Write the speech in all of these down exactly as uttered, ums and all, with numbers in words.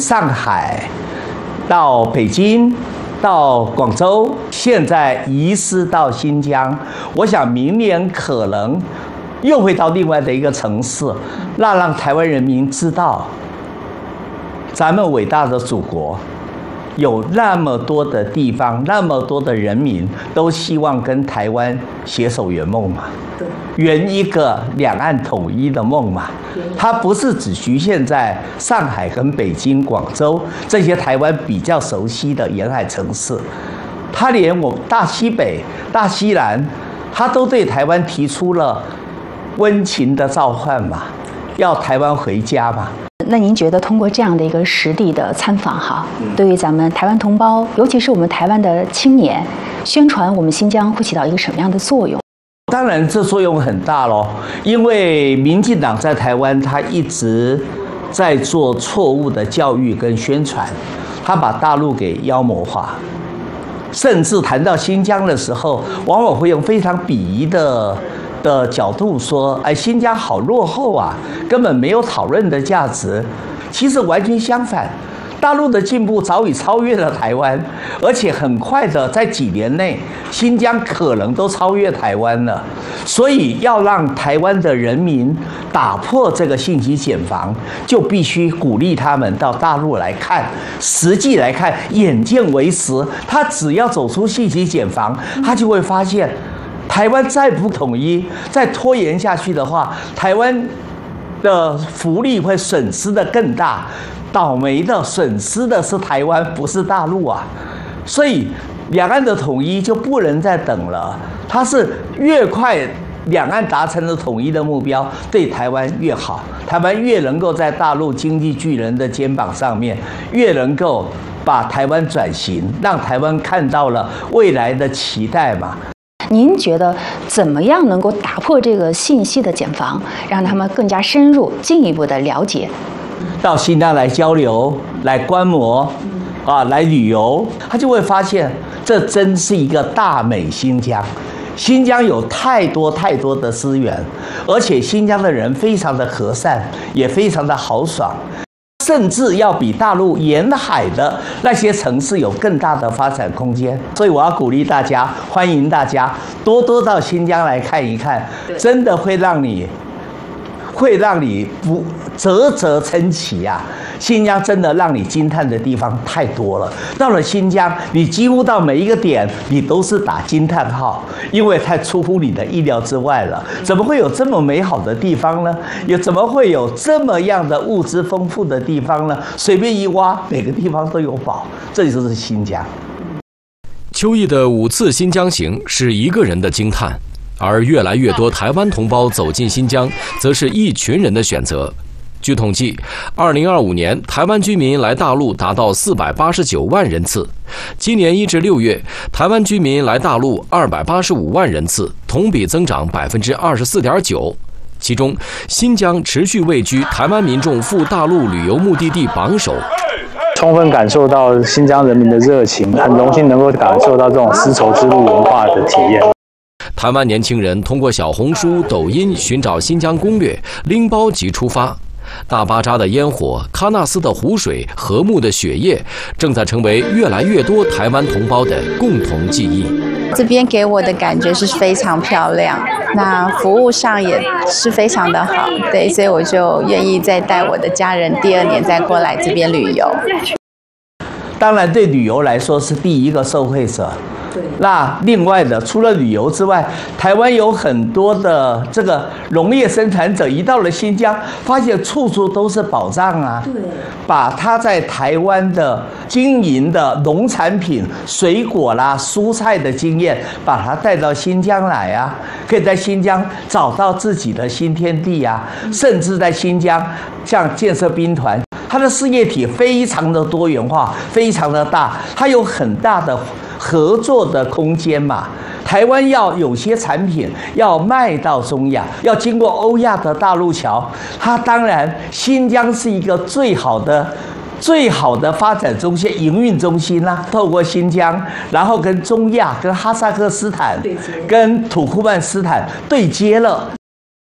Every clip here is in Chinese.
上海，到北京，到广州，现在移师到新疆。我想明年可能又会到另外的一个城市，那让台湾人民知道，咱们伟大的祖国有那么多的地方，那么多的人民都希望跟台湾携手圆梦嘛，圆一个两岸统一的梦嘛。它不是只局限在上海跟北京、广州这些台湾比较熟悉的沿海城市，它连我大西北、大西南，它都对台湾提出了温情的召唤嘛，要台湾回家嘛。 那您觉得通过这样的一个实地的参访哈，对于咱们台湾同胞，尤其是我们台湾的青年，宣传我们新疆会起到一个什么样的作用？ 当然，这作用很大咯，因为民进党在台湾，他一直在做错误的教育跟宣传，他把大陆给妖魔化，甚至谈到新疆的时候，往往会用非常鄙夷的。的角度说，哎，新疆好落后啊，根本没有讨论的价值。其实完全相反，大陆的进步早已超越了台湾，而且很快的，在几年内，新疆可能都超越台湾了。所以要让台湾的人民打破这个信息茧房，就必须鼓励他们到大陆来看，实际来看，眼见为实。他只要走出信息茧房，他就会发现。台湾再不统一，再拖延下去的话，台湾的福利会损失的更大，倒霉的损失的是台湾，不是大陆啊。所以两岸的统一就不能再等了，它是越快两岸达成了统一的目标，对台湾越好，台湾越能够在大陆经济巨人的肩膀上面，越能够把台湾转型，让台湾看到了未来的期待嘛。 您觉得怎么样能够打破这个信息的茧房，让他们更加深入、进一步的了解？ 到新疆来交流、来观摩，啊，来旅游，他就会发现，这真是一个大美新疆。新疆有太多太多的资源，而且新疆的人非常的和善，也非常的豪爽。甚至要比大陆沿海的那些城市有更大的发展空间，所以我要鼓励大家，欢迎大家多多到新疆来看一看，真的会让你，会让你不啧啧称奇啊！新疆真的让你惊叹的地方太多了。到了新疆，你几乎到每一个点，你都是打惊叹号，因为太出乎你的意料之外了。怎么会有这么美好的地方呢？有怎么会有这么样的物质丰富的地方呢？随便一挖，每个地方都有宝，这就是新疆。 邱毅的五次新疆行是一个人的惊叹，而越来越多台湾同胞走进新疆，则是一群人的选择。据统计，二零二五年台湾居民来大陆达到四百八十九万人次。今年一至六月，台湾居民来大陆二百八十五万人次，同比增长百分之二十四点九。其中，新疆持续位居台湾民众赴大陆旅游目的地榜首。 充分感受到新疆人民的热情，很荣幸能够感受到这种丝绸之路文化的体验。 台湾年轻人通过小红书、抖音寻找新疆攻略，拎包即出发。大巴扎的烟火、喀纳斯的湖水、禾木的雪夜，正在成为越来越多台湾同胞的共同记忆。 这边给我的感觉是非常漂亮，那服务上也是非常的好，对，所以我就愿意再带我的家人第二年再过来这边旅游。 当然，对旅游来说是第一个受惠者。那另外的，除了旅游之外，台湾有很多的这个农业生产者，一到了新疆，发现处处都是宝藏啊！对，把他在台湾的经营的农产品、水果啦、蔬菜的经验，把它带到新疆来啊，可以在新疆找到自己的新天地啊，甚至在新疆像建设兵团。它的事业体非常的多元化，非常的大，它有很大的合作的空间嘛。台湾要有些产品要卖到中亚，要经过欧亚的大陆桥，它当然新疆是一个最好的、最好的发展中心、营运中心啦、啊。透过新疆，然后跟中亚、跟哈萨克斯坦、跟土库曼斯坦对接了。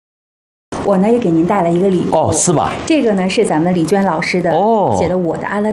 我呢也给您带来一个礼物哦，是吧？ 这个呢是咱们李娟老师的、哦、写的《我的阿勒泰》。